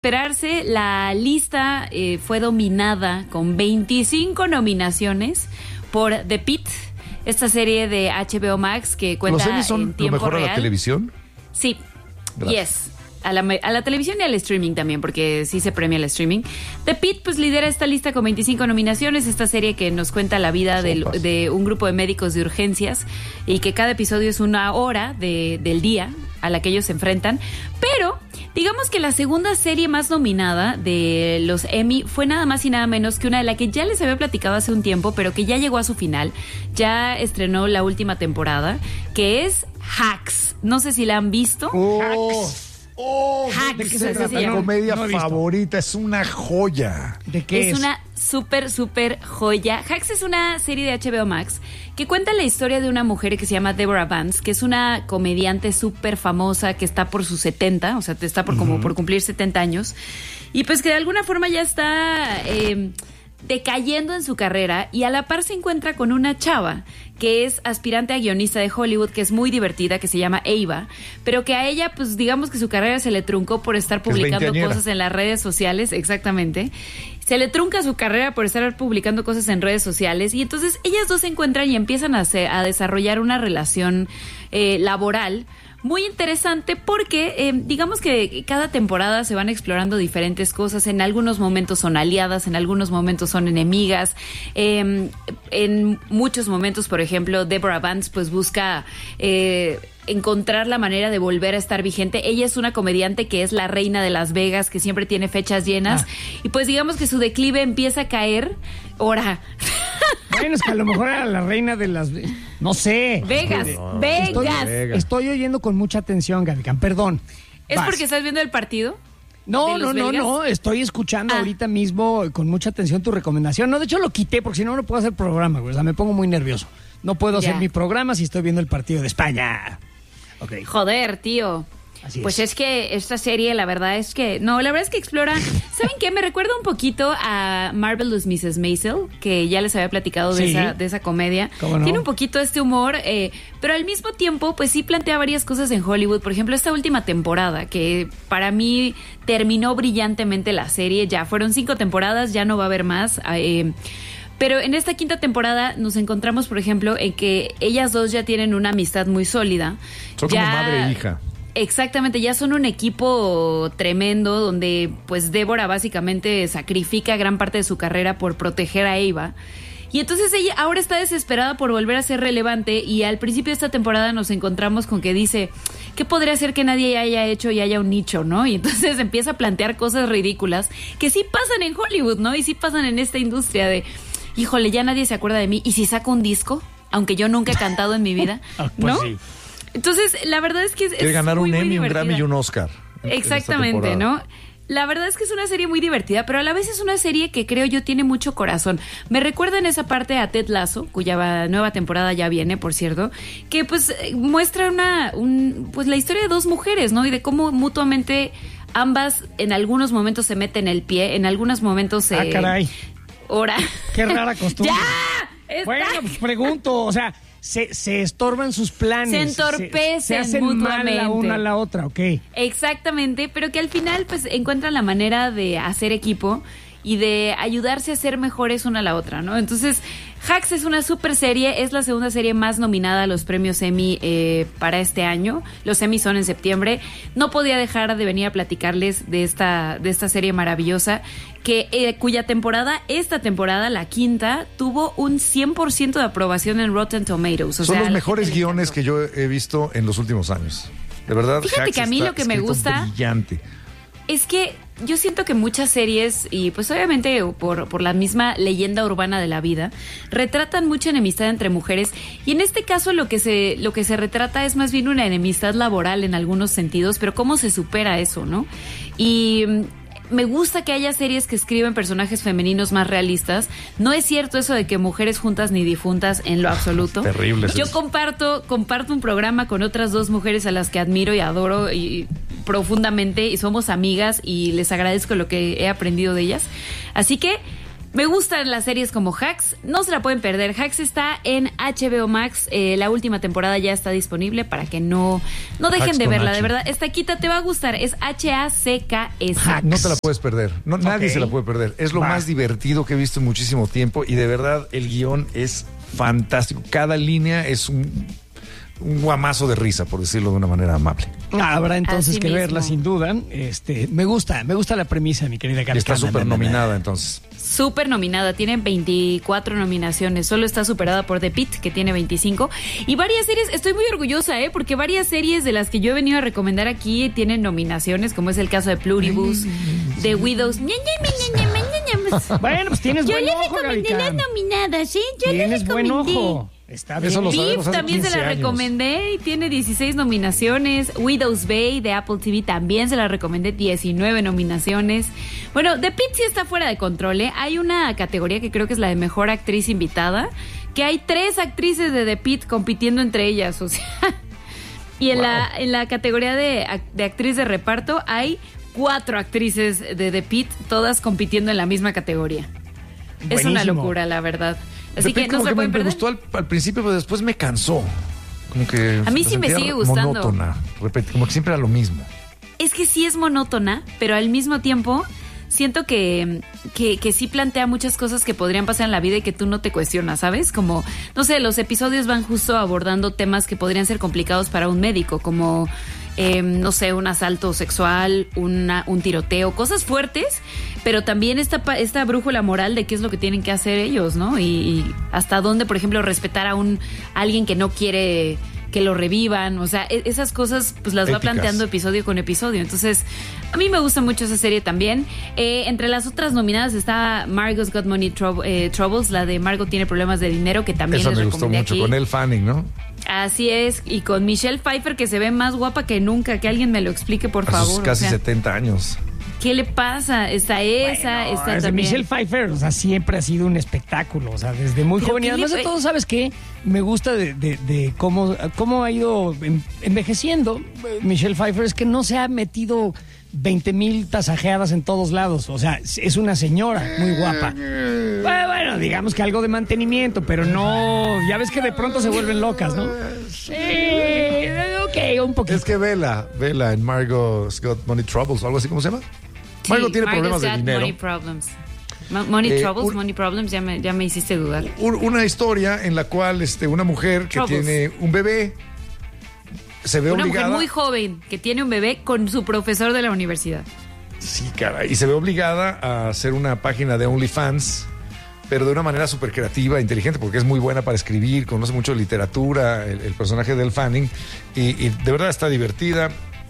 Esperarse, la lista fue dominada con 25 nominaciones por The Pitt, esta serie de HBO Max que cuenta ¿Los Emmys son en tiempo lo mejor real. a la televisión? Sí, Gracias. yes. A la televisión y al streaming también, porque sí se premia el streaming. The Pitt pues lidera esta lista con 25 nominaciones, esta serie que nos cuenta la vida de un grupo de médicos de urgencias y que cada episodio es una hora del día a la que ellos se enfrentan. Pero digamos que la segunda serie más nominada de los Emmy fue nada más y nada menos que una de la que ya les había platicado hace un tiempo, pero que ya llegó a su final, ya estrenó la última temporada, que es Hacks. No sé si la han visto. Hacks. Hacks, ¿de qué se se trata? llama. Mi comedia No he visto. favorita, es una joya. ¿De qué es? Una súper joya. Hacks es una serie de HBO Max que cuenta la historia de una mujer que se llama Deborah Vance, que es una comediante súper famosa que está por sus 70, o sea, está por cumplir 70 años, y pues que de alguna forma ya está decayendo en su carrera, y a la par se encuentra con una chava que es aspirante a guionista de Hollywood, que es muy divertida, que se llama Ava, pero que a ella, pues digamos que su carrera se le truncó por estar publicando cosas en las redes sociales, exactamente. Se le trunca su carrera por estar publicando cosas en redes sociales, y entonces ellas dos se encuentran y empiezan a desarrollar una relación laboral muy interesante, porque digamos que cada temporada se van explorando diferentes cosas. En algunos momentos son aliadas, en algunos momentos son enemigas. En muchos momentos, por ejemplo, Deborah Vance pues busca encontrar la manera de volver a estar vigente. Ella es una comediante que es la reina de Las Vegas, que siempre tiene fechas llenas, y pues digamos que su declive empieza a caer. Ahora, bueno, es que a lo mejor era la reina de las... No sé. Vegas. Estoy oyendo con mucha atención, Gavican, perdón. ¿Es Vas. porque estás viendo el partido? No, estoy escuchando ahorita mismo con mucha atención tu recomendación. No, de hecho lo quité porque si no puedo hacer programa, güey. O sea, me pongo muy nervioso. No puedo hacer mi programa si estoy viendo el partido de España. Okay. Joder, tío. Así pues es. es que esta serie, la verdad es que explora. ¿Saben qué? Me recuerda un poquito a Marvelous Mrs. Maisel, que ya les había platicado de esa comedia. ¿Cómo no? Tiene un poquito este humor, pero al mismo tiempo, pues sí plantea varias cosas en Hollywood. Por ejemplo, esta última temporada, que para mí terminó brillantemente la serie. Ya fueron 5 temporadas, ya no va a haber más. Pero en esta quinta temporada nos encontramos, por ejemplo, en que ellas dos ya tienen una amistad muy sólida. Son como madre e hija. Exactamente, ya son un equipo tremendo donde pues Débora básicamente sacrifica gran parte de su carrera por proteger a Ava. Y entonces ella ahora está desesperada por volver a ser relevante, y al principio de esta temporada nos encontramos con que dice, ¿qué podría ser que nadie haya hecho y haya un nicho, no? Y entonces empieza a plantear cosas ridículas que sí pasan en Hollywood, ¿no? Y sí pasan en esta industria de, híjole, ya nadie se acuerda de mí, ¿y si saco un disco? Aunque yo nunca he cantado en mi vida, pues ¿no? sí. Entonces, la verdad es que Quiere ganar muy, un muy Emmy, un divertida. Grammy y un Oscar. Exactamente, ¿no? La verdad es que es una serie muy divertida, pero a la vez es una serie que creo yo tiene mucho corazón. Me recuerda en esa parte a Ted Lasso, cuya nueva temporada ya viene, por cierto, que pues muestra pues la historia de dos mujeres, ¿no? Y de cómo mutuamente ambas en algunos momentos se meten el pie, en algunos momentos se... caray. Ahora. Qué rara costumbre. ¡Ya! Bueno, pues pregunto, o sea, se estorban sus planes. Se entorpecen se hacen mutuamente. mal la una a la otra, ok. Exactamente, pero que al final pues encuentran la manera de hacer equipo y de ayudarse a ser mejores una a la otra, ¿no? Entonces, Hacks es una super serie, es la segunda serie más nominada a los premios Emmy para este año. Los Emmy son en septiembre. No podía dejar de venir a platicarles de esta serie maravillosa, que esta temporada, la quinta, tuvo un 100% de aprobación en Rotten Tomatoes. Son los mejores guiones que yo he visto en los últimos años. De verdad, fíjate Hacks que a mí está lo que me escrito gusta brillante. es que yo siento que muchas series, y pues obviamente por la misma leyenda urbana de la vida, retratan mucha enemistad entre mujeres, y en este caso lo que se retrata es más bien una enemistad laboral en algunos sentidos, pero cómo se supera eso, ¿no? Y me gusta que haya series que escriben personajes femeninos más realistas. No es cierto eso de que mujeres juntas ni difuntas en lo absoluto. Terrible. Yo comparto un programa con otras dos mujeres a las que admiro y adoro y profundamente, y somos amigas y les agradezco lo que he aprendido de ellas. Así que Me gustan las series como Hacks, no se la pueden perder. Hacks está en HBO Max, la última temporada ya está disponible para que no dejen de verla, de verdad. Esta quita te va a gustar, es H-A-C-K-S. Hacks. No te la puedes perder, nadie se la puede perder. Es lo más divertido que he visto en muchísimo tiempo y de verdad el guión es fantástico. Cada línea es un guamazo de risa, por decirlo de una manera amable. Habrá entonces Así que mismo. verla sin duda. Me gusta la premisa, mi querida Gaby. Está súper nominada entonces. Súper nominada, tiene 24 nominaciones, solo está superada por The Pitt, que tiene 25. Y varias series, estoy muy orgullosa, porque varias series de las que yo he venido a recomendar aquí tienen nominaciones, como es el caso de Pluribus, The Widows. Bueno, pues tienes Yo buen les ojo, recomendé Gaby. las nominadas, Yo les Tienes buen recomendé. ojo. Está bien. Eso lo sabemos Beef hace también 15 se la años. recomendé y tiene 16 nominaciones. Widow's Bay de Apple TV también se la recomendé, 19 nominaciones. Bueno, The Pitt sí está fuera de control, Hay una categoría que creo que es la de mejor actriz invitada, que hay 3 actrices de The Pitt compitiendo entre ellas, o sea. Y en la categoría de actriz de reparto hay 4 actrices de The Pitt, todas compitiendo en la misma categoría. Es una Buenísimo. locura, la verdad. Así The que Pitt no como se que pueden me perder. gustó al principio, pero después me cansó. Como que A mí la sí me sentía sigue gustando. monótona, como que siempre era lo mismo. Es que sí es monótona, pero al mismo tiempo siento que sí plantea muchas cosas que podrían pasar en la vida y que tú no te cuestionas, ¿sabes? Como, no sé, los episodios van justo abordando temas que podrían ser complicados para un médico, como, no sé, un asalto sexual, un tiroteo, cosas fuertes, pero también esta brújula moral de qué es lo que tienen que hacer ellos, ¿no? Y hasta dónde, por ejemplo, respetar a alguien que no quiere que lo revivan, o sea, esas cosas pues las va Éticas. planteando episodio con episodio. Entonces, a mí me gusta mucho esa serie también. Entre las otras nominadas está Margot's Got Money Troubles, la de Margot tiene problemas de dinero, que también Esa les me gustó recomendé mucho, aquí. con Elle Fanning, ¿no? Así es, y con Michelle Pfeiffer, que se ve más guapa que nunca, que alguien me lo explique, por A sus favor. casi o sea, 70 años. ¿qué le pasa? Está esa, está Desde también. Michelle Pfeiffer, o sea, siempre ha sido un espectáculo, o sea, desde muy Pero joven. Y ¿qué le además de fue? todo, ¿sabes qué? Me gusta de cómo ha ido envejeciendo Michelle Pfeiffer, es que no se ha metido 20,000 tasajeadas en todos lados, o sea, es una señora muy guapa. Bueno, digamos que algo de mantenimiento, pero no, ya ves que de pronto se vuelven locas, ¿no? Sí, ok, un poquito. Es que Vela en Margot's Got Money Troubles o algo así, ¿cómo se llama? Sí, Margot tiene Margot's problemas de got dinero. Money Problems. Money Troubles, Money Problems, ya me hiciste dudar. Una historia en la cual una mujer que Troubles. tiene un bebé se ve Una obligada. mujer muy joven que tiene un bebé con su profesor de la universidad. Sí, caray. Y se ve obligada a hacer una página de OnlyFans, pero de una manera súper creativa, inteligente, porque es muy buena para escribir, conoce mucho de literatura, el personaje de Elle Fanning, y de verdad está divertida.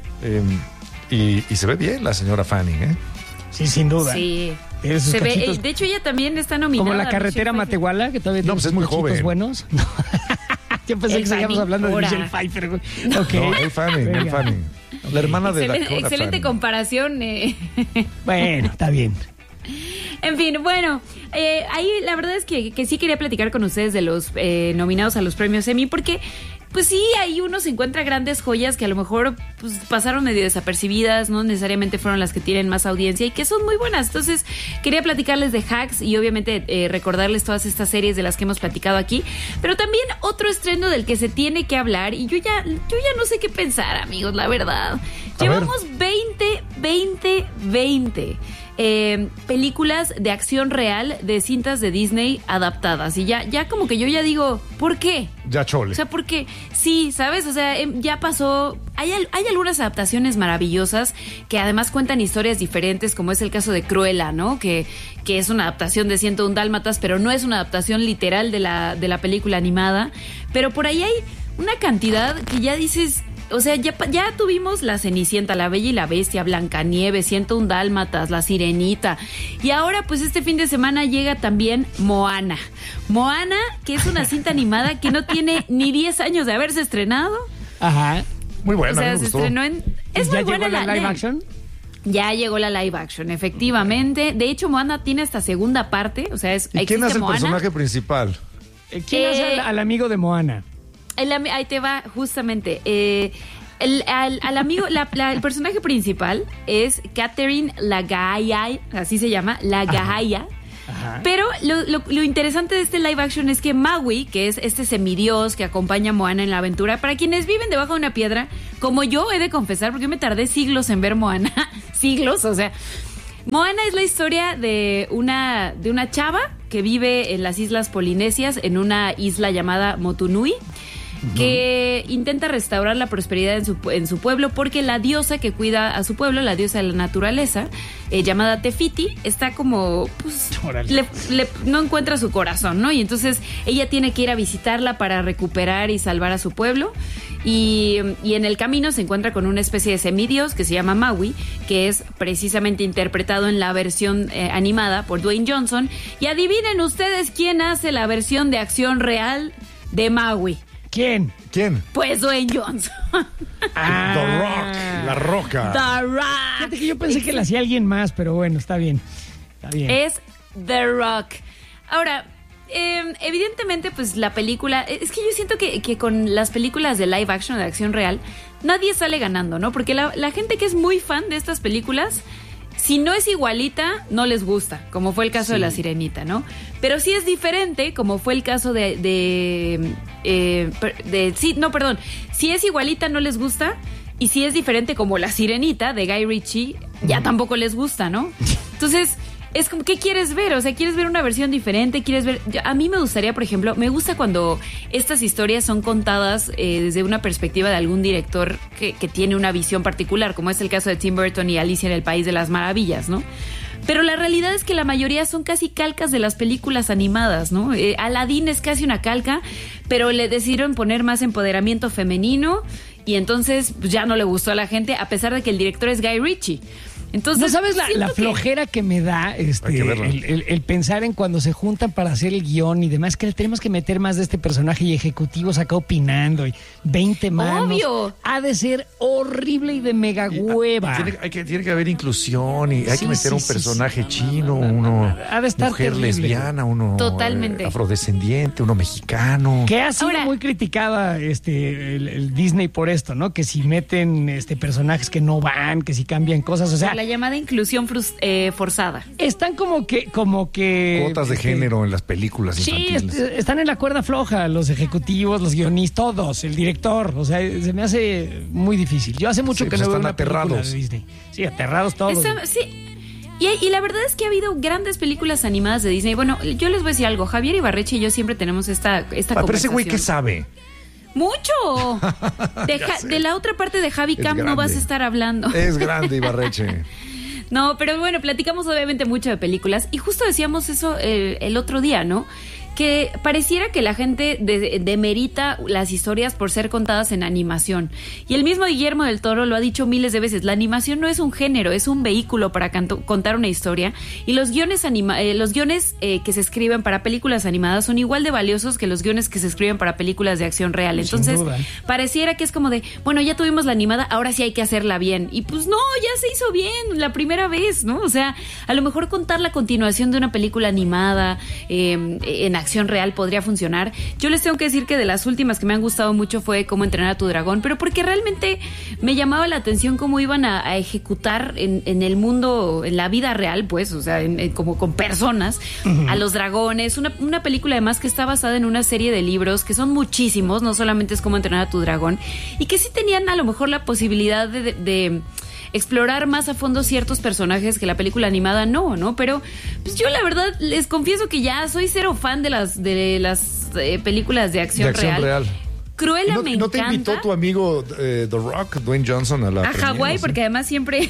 Y se ve bien la señora Fanning, ¿eh? Sí, sin duda. Sí. Tiene sus Se ve, cachitos. de hecho, ella también está nominada. Como la carretera Michelle Pfeiffer. Matehuala, que todavía No, tiene pues es sus muy cachitos joven. buenos. No. Yo pensé Elle que seguíamos Fanning, hablando de ahora. Michelle Pfeiffer. güey. Ok. No, Elle Fanning, Venga. Elle Fanning. La hermana de Excelente, Dakota excelente Fanning. comparación. Bueno, está bien. En fin, bueno, ahí la verdad es que sí quería platicar con ustedes de los nominados a los premios Emmy, porque pues sí, ahí uno se encuentra grandes joyas que a lo mejor pues, pasaron medio desapercibidas, no necesariamente fueron las que tienen más audiencia y que son muy buenas. Entonces, quería platicarles de Hacks y obviamente recordarles todas estas series de las que hemos platicado aquí, pero también otro estreno del que se tiene que hablar y yo ya no sé qué pensar, amigos, la verdad. Llevamos 20 películas de acción real de cintas de Disney adaptadas y ya como que yo ya digo, ¿por qué? Ya chole. O sea, porque sí, ¿sabes? O sea, ya pasó. Hay algunas adaptaciones maravillosas que además cuentan historias diferentes, como es el caso de Cruella, ¿no? Que es una adaptación de 101 Dálmatas, pero no es una adaptación literal de la película animada. Pero por ahí hay una cantidad que ya dices. O sea, ya tuvimos La Cenicienta, La Bella y la Bestia, Blancanieves, 101 Dálmatas, La Sirenita. Y ahora, pues este fin de semana llega también Moana. Moana, que es una cinta animada que no tiene ni 10 años de haberse estrenado. Ajá. Muy buena, O sea, me se gustó. estrenó en... Es ¿Ya muy buena llegó la live action? Ya llegó la live action, efectivamente. De hecho, Moana tiene esta segunda parte. O sea, ¿Y quién existe hace el Moana. personaje principal? ¿Quién hace al amigo de Moana? Ahí te va, justamente. Al amigo, el personaje principal es Catherine Lagaya, así se llama, Lagaya, Ajá. Pero lo interesante de este live action es que Maui, que es este semidios que acompaña a Moana en la aventura, para quienes viven debajo de una piedra, como yo he de confesar, porque yo me tardé siglos en ver Moana, siglos, o sea, Moana es la historia de una chava que vive en las islas polinesias, en una isla llamada Motunui, que intenta restaurar la prosperidad en su pueblo porque la diosa que cuida a su pueblo, la diosa de la naturaleza, llamada Tefiti, está como, pues, no encuentra su corazón, ¿no? Y entonces ella tiene que ir a visitarla para recuperar y salvar a su pueblo. Y en el camino se encuentra con una especie de semidios que se llama Maui, que es precisamente interpretado en la versión animada por Dwayne Johnson. Y adivinen ustedes quién hace la versión de acción real de Maui. ¿Quién? Pues Dwayne Johnson. The Rock, La Roca. The Rock. Fíjate que yo pensé que la hacía alguien más, pero bueno, está bien. Es The Rock. Ahora, evidentemente, pues la película... Es que yo siento que con las películas de live action, de acción real, nadie sale ganando, ¿no? Porque la gente que es muy fan de estas películas... Si no es igualita, no les gusta, como fue el caso de La Sirenita, ¿no? Pero si es diferente, como fue el caso si es igualita, no les gusta. Y si es diferente, como La Sirenita, de Guy Ritchie, ya tampoco les gusta, ¿no? Entonces... Es como, ¿qué quieres ver? O sea, ¿quieres ver una versión diferente? ¿Quieres ver? A mí me gustaría, por ejemplo, me gusta cuando estas historias son contadas desde una perspectiva de algún director que tiene una visión particular, como es el caso de Tim Burton y Alicia en el País de las Maravillas, ¿no? Pero la realidad es que la mayoría son casi calcas de las películas animadas, ¿no? Aladdin es casi una calca, pero le decidieron poner más empoderamiento femenino y entonces pues, ya no le gustó a la gente, a pesar de que el director es Guy Ritchie. Entonces, ¿no sabes la flojera que me da el pensar en cuando se juntan para hacer el guión y demás, que le tenemos que meter más de este personaje y ejecutivos acá opinando y 20 manos? Obvio. Ha de ser horrible y de mega hueva. Tiene que haber inclusión y hay que meter un personaje chino, uno ha de estar mujer terrible, lesbiana, uno totalmente afrodescendiente, uno mexicano. Que ha sido muy criticada el Disney por esto, ¿no? Que si meten personajes que no van, que si cambian cosas, o sea... La llamada inclusión forzada. Están como que cuotas de género en las películas infantiles. Sí, están en la cuerda floja los ejecutivos, los guionistas, todos, el director. O sea, se me hace muy difícil. Yo hace mucho que no veo una película de Disney. Sí, aterrados todos. Sí. Y la verdad es que ha habido grandes películas animadas de Disney. Bueno, yo les voy a decir algo. Javier Ibarreche y yo siempre tenemos esta conversación. Pero ese güey, ¿qué sabe? ¡Mucho! De la otra parte de Javi Camp no vas a estar hablando. Es grande, Ibarreche. No, pero bueno, platicamos obviamente mucho de películas. Y justo decíamos eso el otro día, ¿no? Que pareciera que la gente demerita las historias por ser contadas en animación. Y el mismo Guillermo del Toro lo ha dicho miles de veces. La animación no es un género, es un vehículo para contar una historia. Y los guiones que se escriben para películas animadas son igual de valiosos que los guiones que se escriben para películas de acción real. Entonces, pareciera que es como de, bueno, ya tuvimos la animada, ahora sí hay que hacerla bien. Y pues no, ya se hizo bien la primera vez, ¿no? O sea, a lo mejor contar la continuación de una película animada en acción real podría funcionar. Yo les tengo que decir que de las últimas que me han gustado mucho fue Cómo entrenar a tu dragón, pero porque realmente me llamaba la atención cómo iban a ejecutar en el mundo, en la vida real, pues, o sea, como con personas, a los dragones. Una película además que está basada en una serie de libros que son muchísimos, no solamente es Cómo entrenar a tu dragón, y que sí tenían a lo mejor la posibilidad de explorar más a fondo ciertos personajes que la película animada no, pero pues yo la verdad les confieso que ya soy cero fan de las películas de acción real. Cruella me encanta. ¿No te invitó tu amigo The Rock, Dwayne Johnson, a Hawái? Porque además siempre...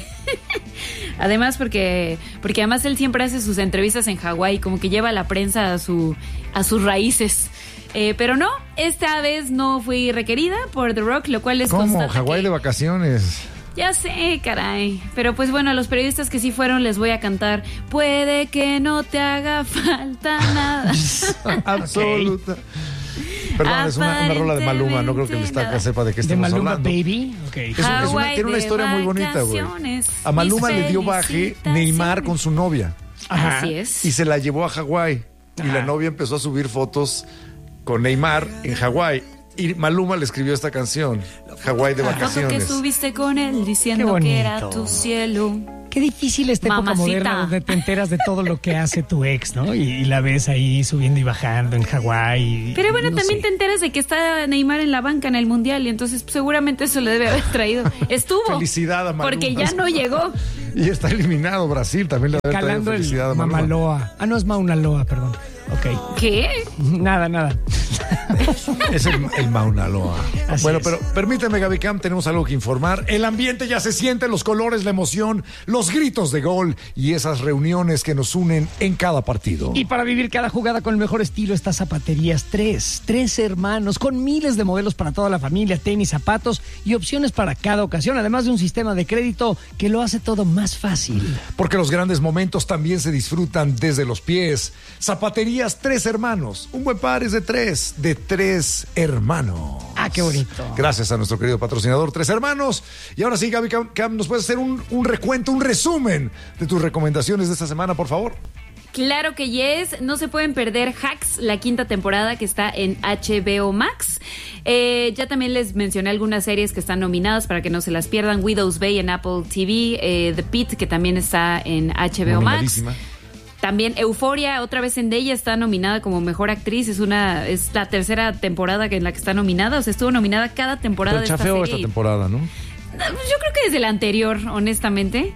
porque además él siempre hace sus entrevistas en Hawái, como que lleva a la prensa a sus raíces. Pero no, esta vez no fui requerida por The Rock, lo cual es ¿Cómo? Hawái de vacaciones. Ya sé, caray. Pero pues bueno, a los periodistas que sí fueron les voy a cantar Puede que no te haga falta nada. Absoluta. Perdón, es una rola de Maluma. No creo que el Estaca sepa de qué estamos Maluma, hablando. Baby. Okay. Tiene una historia muy bonita, güey. A Maluma le dio baje Neymar con su novia. Ajá. Así es. Y se la llevó a Hawái. Y la novia empezó a subir fotos con Neymar en Hawái. Y Maluma le escribió esta canción, Hawái de vacaciones. Foto que subiste con él diciendo que era tu cielo. Qué difícil esta época moderna donde te enteras de todo lo que hace tu ex, ¿no? Y la ves ahí subiendo y bajando en Hawái. Pero bueno, también te enteras de que está Neymar en la banca en el Mundial y entonces seguramente eso le debe haber traído. Estuvo. Felicidad a Maluma. Porque ya no llegó. Y está eliminado Brasil, también le debe traer felicidad a Maluma. Mamaloa. No es Mauna Loa, perdón. Ok. ¿Qué? Nada. Es el Mauna Loa. Bueno, es. pero permíteme, Gaby Cam, tenemos algo que informar. El ambiente ya se siente, los colores, la emoción, los gritos de gol y esas reuniones que nos unen en cada partido. Y para vivir cada jugada con el mejor estilo está Zapaterías 3. 3 hermanos con miles de modelos para toda la familia, tenis, zapatos y opciones para cada ocasión, además de un sistema de crédito que lo hace todo más fácil. Porque los grandes momentos también se disfrutan desde los pies. Zapaterías 3 hermanos. Un buen par es de 3 hermanos. Ah, qué bonito. Gracias a nuestro querido patrocinador 3 hermanos. Y ahora sí, Gaby Cam, ¿nos puedes hacer un recuento, un resumen de tus recomendaciones de esta semana, por favor? Claro que yes, no se pueden perder Hacks, la 5ª temporada que está en HBO Max. Ya también les mencioné algunas series que están nominadas para que no se las pierdan. Widow's Bay en Apple TV, The Pitt, que también está en HBO Max. También Euphoria, otra vez Zendaya está nominada como mejor actriz. Es la 3ª temporada en la que está nominada. O sea, estuvo nominada cada temporada de esta serie. Esta temporada, ¿no? Yo creo que desde la anterior, honestamente.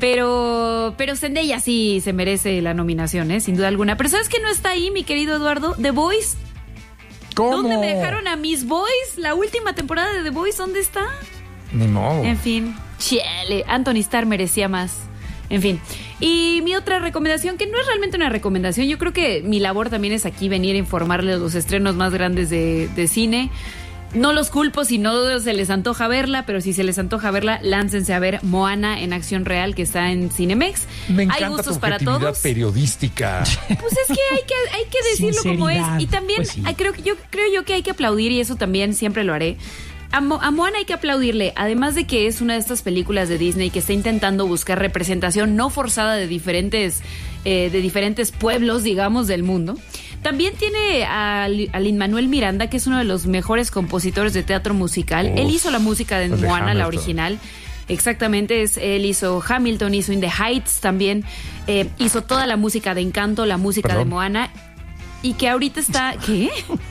Pero Zendaya sí se merece la nominación, sin duda alguna. Pero ¿sabes qué no está ahí, mi querido Eduardo? The Voice. ¿Cómo? ¿Dónde me dejaron a Miss Boyce? La última temporada de The Voice, ¿dónde está? Ni modo. En fin, chale, Anthony Starr merecía más. En fin, y mi otra recomendación, que no es realmente una recomendación, yo creo que mi labor también es aquí venir a informarles los estrenos más grandes de cine. No los culpo si no se les antoja verla, pero si se les antoja verla, láncense a ver Moana en acción real, que está en Cinemex. Me encanta hay gustos tu para todos. Periodística. Pues es que hay que decirlo como es. Y también pues sí. creo yo que hay que aplaudir, y eso también siempre lo haré. A Moana hay que aplaudirle, además de que es una de estas películas de Disney que está intentando buscar representación no forzada de diferentes pueblos, digamos, del mundo. También tiene a Lin-Manuel Miranda, que es uno de los mejores compositores de teatro musical. Él hizo la música de Moana, la original. Exactamente, él hizo Hamilton, hizo In the Heights también, hizo toda la música de Encanto, la música de Moana, y que ahorita está... ¿Qué?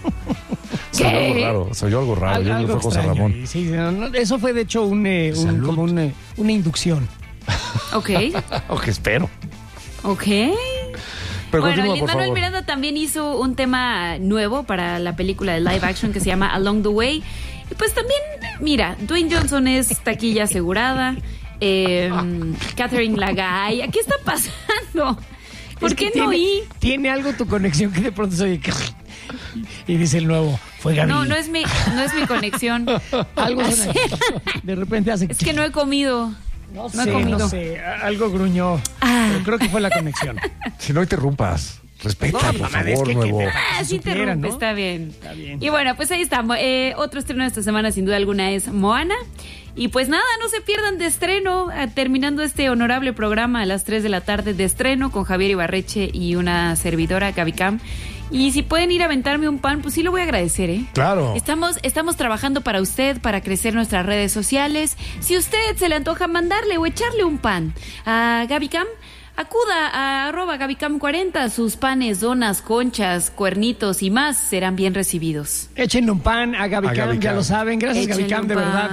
Soy algo raro. Yo Algo fue José Ramón. Sí, eso fue de hecho una inducción. Ok. Ok, espero. Ok. Pero bueno, continúa, Lin-Manuel Miranda también hizo un tema nuevo para la película de live action que se llama Along the Way. Y pues también, mira, Dwayne Johnson es taquilla asegurada. Catherine Lagay. ¿Qué está pasando? ¿Por qué no oí? Tiene algo tu conexión que de pronto se oye... Y dice el nuevo, fue Gaby. No es mi conexión. Algo de repente hace... Es que no he comido. No sé, algo gruñó. Pero creo que fue la conexión. Si no interrumpas, respeta, por favor, nuevo. Sí interrumpe, ¿no? Está bien. bien. Y bueno, pues ahí está. Otro estreno de esta semana, sin duda alguna, es Moana. Y pues nada, no se pierdan de estreno, terminando este honorable programa a las 3 de la tarde de estreno con Javier Ibarreche y una servidora, Gaby Cam. Y si pueden ir a aventarme un pan, pues sí lo voy a agradecer, ¿eh? Claro. Estamos trabajando para usted, para crecer nuestras redes sociales. Si usted se le antoja mandarle o echarle un pan a Gaby Cam, acuda a @GabyCam40. Sus panes, donas, conchas, cuernitos y más serán bien recibidos. Échenle un pan a Gaby Cam, ya lo saben. Gracias, Gaby Cam, de verdad.